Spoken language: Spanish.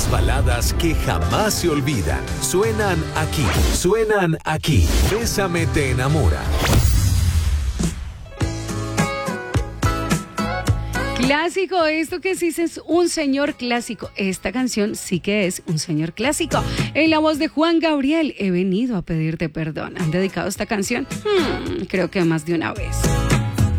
Las baladas que jamás se olvidan. Suenan aquí. Suenan aquí. Bésame te enamora. Clásico, esto que sí es un señor clásico. Esta canción sí que es un señor clásico. En la voz de Juan Gabriel, he venido a pedirte perdón. ¿Han dedicado esta canción? Creo que más de una vez.